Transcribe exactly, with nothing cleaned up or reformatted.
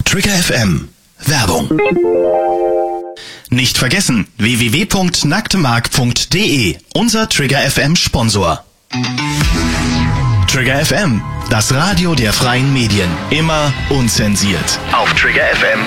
Trigger F M. Werbung. Nicht vergessen, w w w punkt nacktemark punkt d e, unser Trigger F M Sponsor. Trigger F M, das Radio der freien Medien. Immer unzensiert. Auf trigger f m